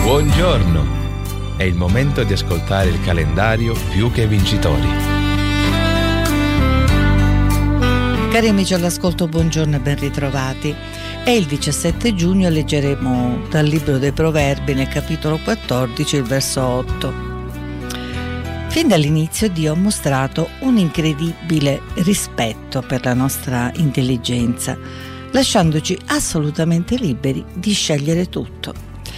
Buongiorno! È il momento di ascoltare il calendario Più che Vincitori. Cari amici all'ascolto, buongiorno e ben ritrovati. È il 17 giugno e leggeremo dal libro dei Proverbi nel capitolo 14, il verso 8. Fin dall'inizio Dio ha mostrato un incredibile rispetto per la nostra intelligenza, lasciandoci assolutamente liberi di scegliere tutto.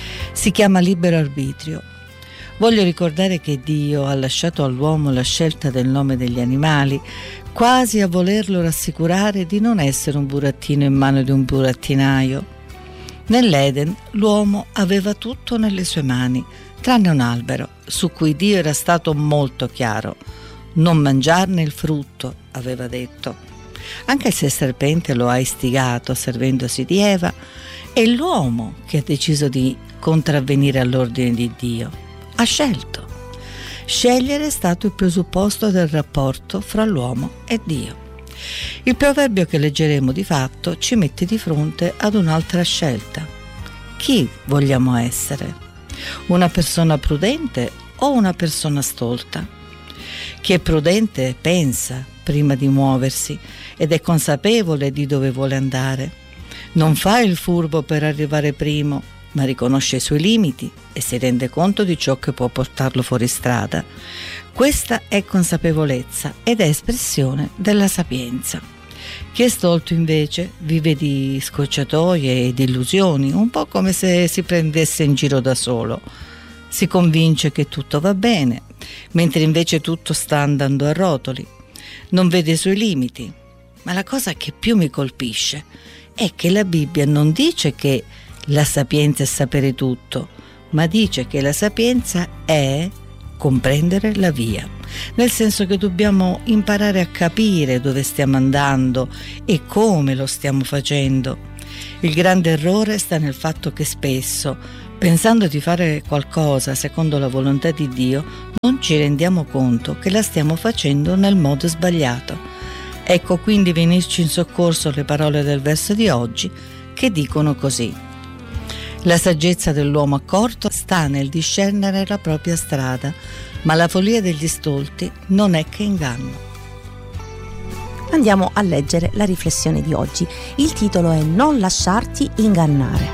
Si chiama libero arbitrio. Voglio ricordare che Dio ha lasciato all'uomo la scelta del nome degli animali, quasi a volerlo rassicurare di non essere un burattino in mano di un burattinaio. Nell'Eden l'uomo aveva tutto nelle sue mani, tranne un albero su cui Dio era stato molto chiaro. Non mangiarne il frutto, aveva detto. Anche se il serpente lo ha istigato servendosi di Eva, è l'uomo che ha deciso di contravvenire all'ordine di Dio. Ha scelto. Scegliere è stato il presupposto del rapporto fra l'uomo e Dio. Il proverbio che leggeremo di fatto ci mette di fronte ad un'altra scelta. Chi vogliamo essere? Una persona prudente o una persona stolta? Chi è prudente pensa prima di muoversi ed è consapevole di dove vuole andare. Non fa il furbo per arrivare primo, ma riconosce i suoi limiti e si rende conto di ciò che può portarlo fuori strada. Questa è consapevolezza ed è espressione della sapienza. Chi è stolto invece vive di scorciatoie e di illusioni, un po' come se si prendesse in giro da solo. Si convince che tutto va bene, mentre invece tutto sta andando a rotoli. Non vede i suoi limiti. Ma la cosa che più mi colpisce è che la Bibbia non dice che la sapienza è sapere tutto, ma dice che la sapienza è comprendere la via, nel senso che dobbiamo imparare a capire dove stiamo andando e come lo stiamo facendo. Il grande errore sta nel fatto che spesso, pensando di fare qualcosa secondo la volontà di Dio, non ci rendiamo conto che la stiamo facendo nel modo sbagliato. Ecco quindi venirci in soccorso le parole del verso di oggi che dicono così: la saggezza dell'uomo accorto sta nel discernere la propria strada, ma la follia degli stolti non è che inganno. Andiamo a leggere la riflessione di oggi. Il titolo è Non lasciarti ingannare.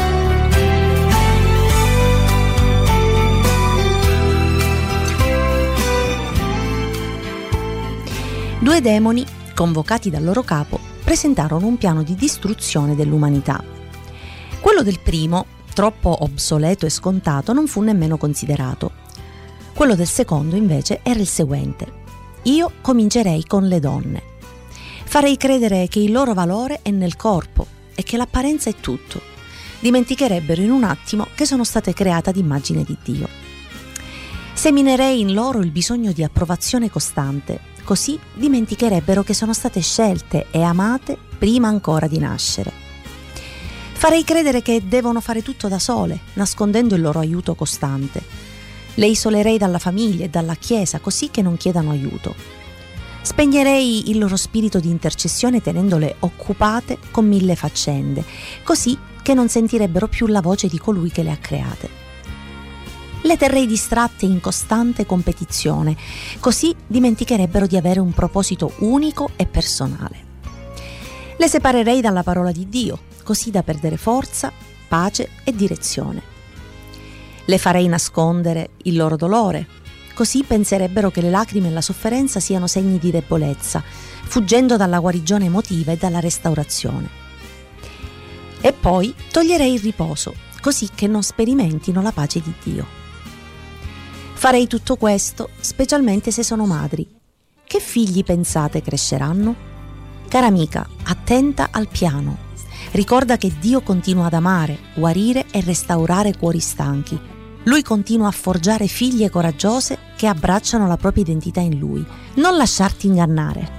Due demoni, convocati dal loro capo, presentarono un piano di distruzione dell'umanità. Quello del primo, troppo obsoleto e scontato, non fu nemmeno considerato. Quello del secondo, invece, era il seguente: io comincerei con le donne. Farei credere che il loro valore è nel corpo e che l'apparenza è tutto. Dimenticherebbero in un attimo che sono state create ad immagine di Dio. Seminerei in loro il bisogno di approvazione costante, così dimenticherebbero che sono state scelte e amate prima ancora di nascere. Farei credere che devono fare tutto da sole, nascondendo il loro aiuto costante. Le isolerei dalla famiglia e dalla Chiesa, così che non chiedano aiuto. Spegnerei il loro spirito di intercessione tenendole occupate con 1000 faccende, così che non sentirebbero più la voce di colui che le ha create. Le terrei distratte in costante competizione, così dimenticherebbero di avere un proposito unico e personale. Le separerei dalla parola di Dio, così da perdere forza, pace e direzione. Le farei nascondere il loro dolore, così penserebbero che le lacrime e la sofferenza siano segni di debolezza, fuggendo dalla guarigione emotiva e dalla restaurazione. E poi toglierei il riposo, così che non sperimentino la pace di Dio. Farei tutto questo specialmente se sono madri. Che figli pensate cresceranno? Cara amica, attenta al piano. Ricorda che Dio continua ad amare, guarire e restaurare cuori stanchi. Lui continua a forgiare figlie coraggiose che abbracciano la propria identità in Lui. Non lasciarti ingannare.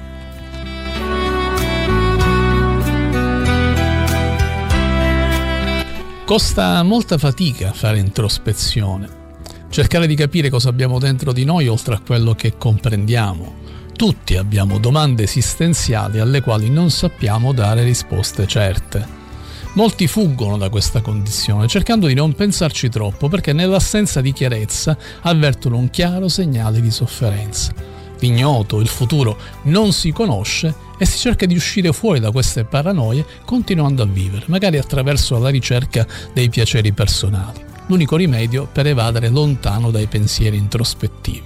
Costa molta fatica fare introspezione, cercare di capire cosa abbiamo dentro di noi oltre a quello che comprendiamo. Tutti abbiamo domande esistenziali alle quali non sappiamo dare risposte certe. Molti fuggono da questa condizione, cercando di non pensarci troppo, perché nell'assenza di chiarezza avvertono un chiaro segnale di sofferenza. L'ignoto, il futuro, non si conosce e si cerca di uscire fuori da queste paranoie continuando a vivere, magari attraverso la ricerca dei piaceri personali. L'unico rimedio per evadere lontano dai pensieri introspettivi.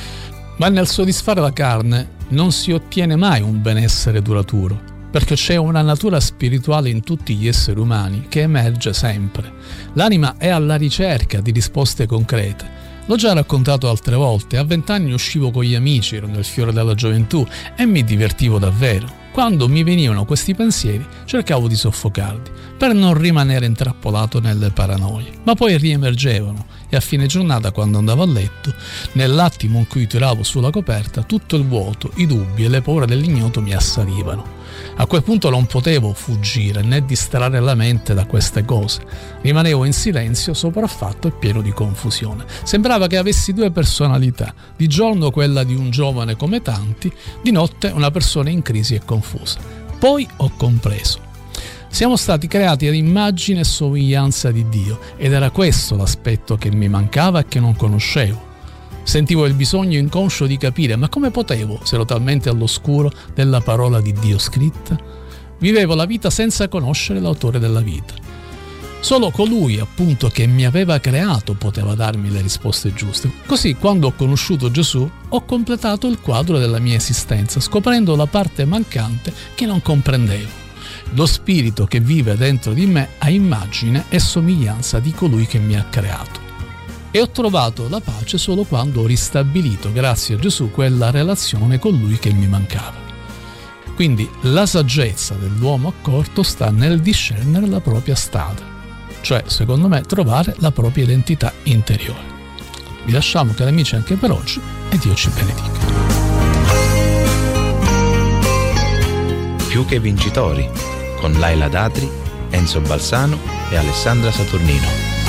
Ma nel soddisfare la carne non si ottiene mai un benessere duraturo, perché c'è una natura spirituale in tutti gli esseri umani che emerge sempre. L'anima è alla ricerca di risposte concrete. L'ho già raccontato altre volte, a 20 anni uscivo con gli amici, ero nel fiore della gioventù e mi divertivo davvero. Quando mi venivano questi pensieri cercavo di soffocarli per non rimanere intrappolato nelle paranoie, ma poi riemergevano e a fine giornata, quando andavo a letto, nell'attimo in cui tiravo sulla coperta, tutto il vuoto, i dubbi e le paure dell'ignoto mi assalivano. A quel punto non potevo fuggire né distrarre la mente da queste cose. Rimanevo in silenzio, sopraffatto e pieno di confusione. Sembrava che avessi due personalità: di giorno quella di un giovane come tanti, di notte una persona in crisi e confusa. Poi ho compreso. Siamo stati creati ad immagine e somiglianza di Dio, ed era questo l'aspetto che mi mancava e che non conoscevo. Sentivo il bisogno inconscio di capire, ma come potevo, se ero talmente all'oscuro della parola di Dio scritta? Vivevo la vita senza conoscere l'autore della vita. Solo colui, appunto, che mi aveva creato poteva darmi le risposte giuste. Così, quando ho conosciuto Gesù, ho completato il quadro della mia esistenza, scoprendo la parte mancante che non comprendevo. Lo spirito che vive dentro di me ha immagine e somiglianza di colui che mi ha creato. E ho trovato la pace solo quando ho ristabilito, grazie a Gesù, quella relazione con Lui che mi mancava. Quindi la saggezza dell'uomo accorto sta nel discernere la propria strada, cioè, secondo me, trovare la propria identità interiore. Vi lasciamo, cari amici, anche per oggi, e Dio ci benedica. Più che vincitori, con Laila Datri, Enzo Balsano e Alessandra Saturnino.